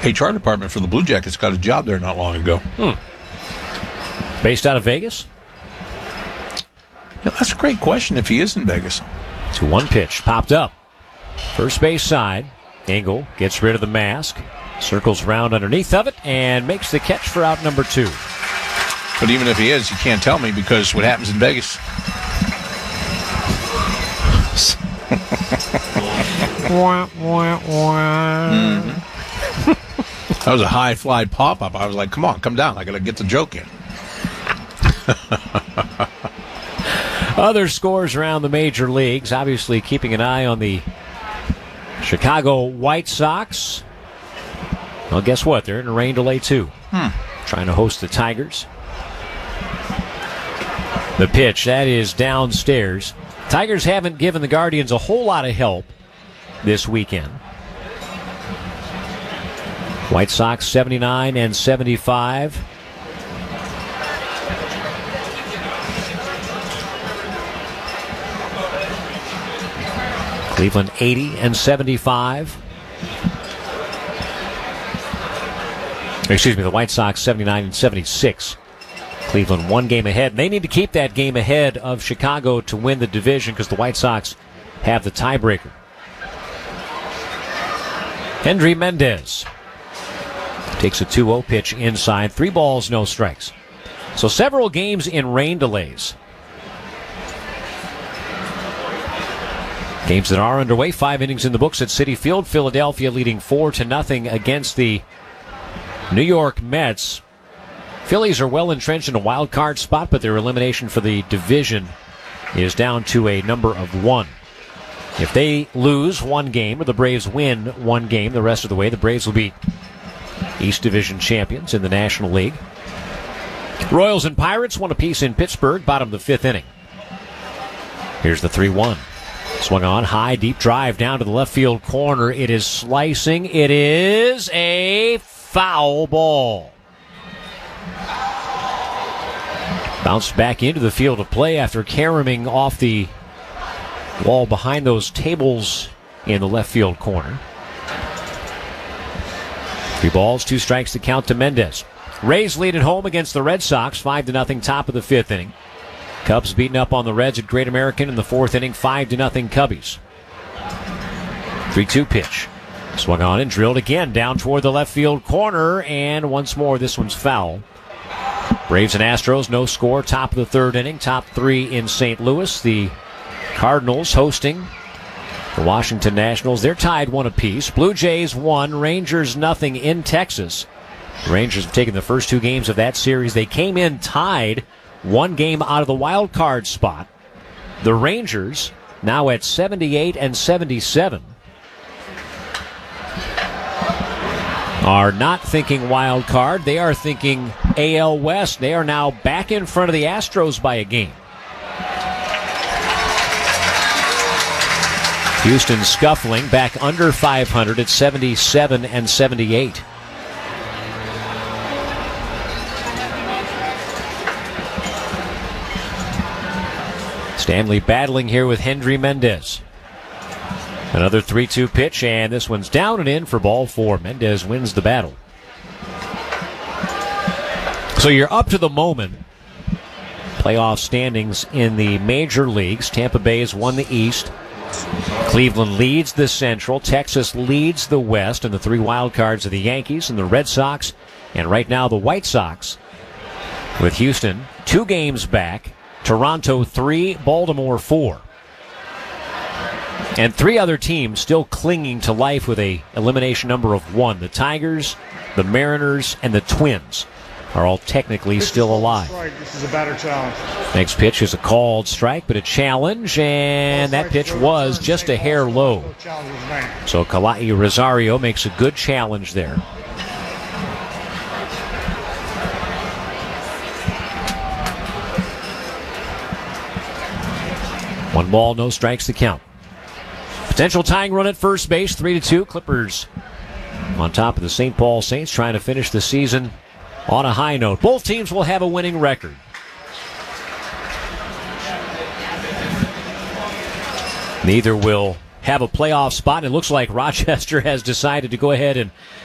HR department for the Blue Jackets got a job there not long ago. Based out of Vegas? Yeah, that's a great question if he is in Vegas. 2-1 pitch. Popped up. First base side. Engel gets rid of the mask. Circles round underneath of it and makes the catch for out number 2. But even if he is, you can't tell me because what happens in Vegas. That was a high fly pop-up. I was like, come on, come down. I got to get the joke in. Other scores around the major leagues. Obviously keeping an eye on the Chicago White Sox. Well, guess what? They're in a rain delay, too. Trying to host the Tigers. The pitch, that is downstairs. Tigers haven't given the Guardians a whole lot of help this weekend. White Sox 79 and 75. Cleveland 80 and 75. Excuse me, the White Sox 79 and 76. Cleveland 1 game ahead. And they need to keep that game ahead of Chicago to win the division because the White Sox have the tiebreaker. Hendry Mendez takes a 2-0 pitch inside. 3 balls, no strikes. So several games in rain delays. Games that are underway. 5 innings in the books at Citi Field. Philadelphia leading 4-0 against the New York Mets. Phillies are well entrenched in a wild card spot, but their elimination for the division is down to a number of 1. If they lose 1 game or the Braves win 1 game the rest of the way, the Braves will be East Division champions in the National League. Royals and Pirates one apiece in Pittsburgh, bottom of the 5th inning. Here's the 3-1. Swung on, high, deep drive down to the left field corner. It is slicing. It is a foul ball. Bounced back into the field of play after caroming off the wall behind those tables in the left field corner. 3 balls, 2 strikes to count to Mendez. Rays lead at home against the Red Sox, 5-0, top of the 5th inning. Cubs beating up on the Reds at Great American in the 4th inning, 5-0 Cubbies. 3-2 pitch. Swung on and drilled again down toward the left field corner, and once more this one's foul. Braves and Astros, no score, top of the 3rd inning, top 3 in St. Louis. The Cardinals hosting the Washington Nationals. They're tied 1 apiece. Blue Jays 1, Rangers 0 in Texas. The Rangers have taken the first 2 games of that series. They came in tied 1 game out of the wild card spot. The Rangers now at 78 and 77 are not thinking wild card. They are thinking AL West. They are now back in front of the Astros by a game. Houston scuffling back under 500 at 77 and 78. Stanley battling here with Hendry Mendez. Another 3-2 pitch, and this one's down and in for ball 4. Mendez wins the battle. So you're up to the moment. Playoff standings in the major leagues. Tampa Bay has won the East. Cleveland leads the Central. Texas leads the West. And the 3 wild cards are the Yankees and the Red Sox. And right now the White Sox with Houston 2 games back. Toronto 3, Baltimore 4. And 3 other teams still clinging to life with a elimination number of 1. The Tigers, the Mariners, and the Twins are all technically still alive. This is a batter challenge. Next pitch is a called strike, but a challenge, and that pitch was just a hair low. So Kalai Rosario makes a good challenge there. One ball, no strikes to count. Potential tying run at first base, 3-2. Clippers on top of the St. Paul Saints, trying to finish the season on a high note. Both teams will have a winning record. Neither will have a playoff spot. It looks like Rochester has decided to go ahead and